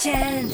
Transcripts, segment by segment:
前。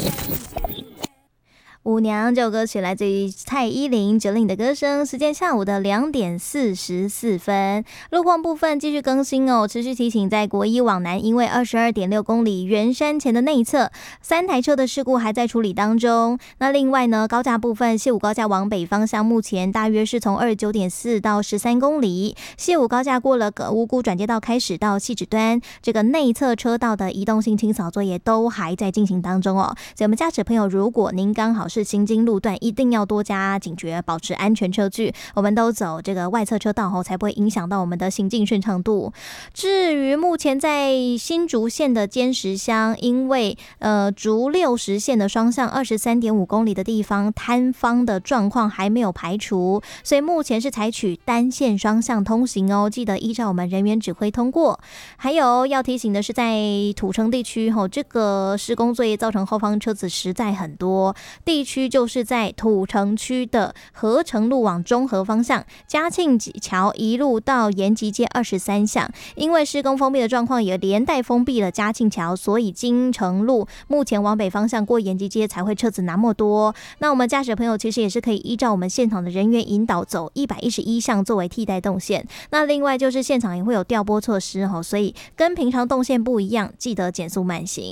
舞娘这首歌曲来自于蔡依林901的歌声，时间下午的2点44分。路况部分继续更新哦，持续提醒在国一往南，因为22.6公里圆山前的内侧3台车的事故还在处理当中。那另外呢，高架部分西武高架往北方向目前大约是从29.4到13公里，西武高架过了五股转接道开始到汐止端，这个内侧车道的移动性清扫作业都还在进行当中哦。所以我们驾驶朋友，如果您刚好是行经路段，一定要多加警觉，保持安全车距。我们都走这个外侧车道后，才不会影响到我们的行进顺畅度。至于目前在新竹县的尖石乡，因为竹60线的双向23.5公里的地方摊方的状况还没有排除，所以目前是采取单线双向通行哦，记得依照我们人员指挥通过。还有要提醒的是，在土城地区这个施工作业造成后方车子实在很多，地区就是在土城区的合成路往中和方向，嘉庆桥一路到延吉街23巷，因为施工封闭的状况也连带封闭了嘉庆桥，所以金城路目前往北方向过延吉街才会车子那么多。那我们驾驶朋友其实也是可以依照我们现场的人员引导走111巷作为替代动线。那另外就是现场也会有调拨措施，所以跟平常动线不一样，记得减速慢行。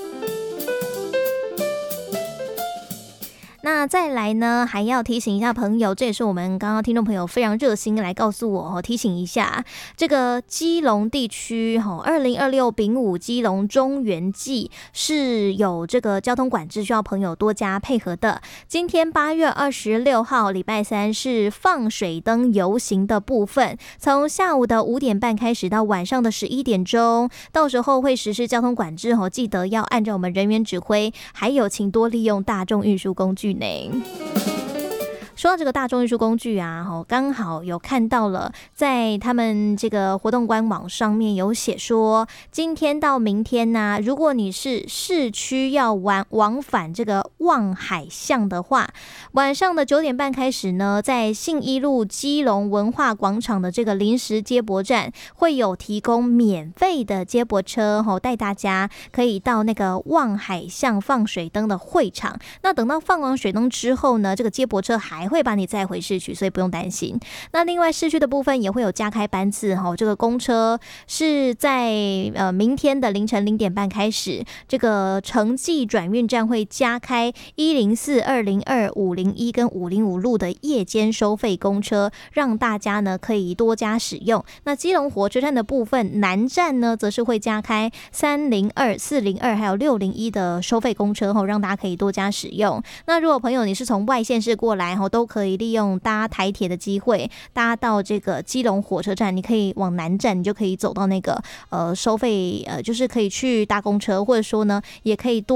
那再来呢，还要提醒一下朋友，这也是我们刚刚听众朋友非常热心来告诉我提醒一下，这个基隆地区2026丙午基隆中元祭是有这个交通管制，需要朋友多加配合的。今天8月26号礼拜三是放水灯游行的部分，从下午的5点半开始到晚上的11点钟，到时候会实施交通管制，记得要按照我们人员指挥，还有请多利用大众运输工具。说到这个大众运输工具啊，刚好有看到了，在他们这个活动官网上面有写说，今天到明天呢，如果你是市区要往返这个望海巷的话，晚上的9点半开始呢，在信义路基隆文化广场的这个临时接驳站会有提供免费的接驳车，带大家可以到那个望海巷放水灯的会场。那等到放完水灯之后呢，这个接驳车还会把你载回市区，所以不用担心。那另外市区的部分也会有加开班次，这个公车是在明天的凌晨0点半开始，这个城际转运站会加开104、202、501跟505路的夜间收费公车，让大家呢可以多加使用。那基隆火车站的部分，南站呢则是会加开302、402还有601的收费公车，让大家可以多加使用。那如果朋友你是从外县市过来，都可以利用搭台铁的机会，搭到这个基隆火车站，你可以往南站，你就可以走到那个收费就是可以去搭公车，或者说呢也可以多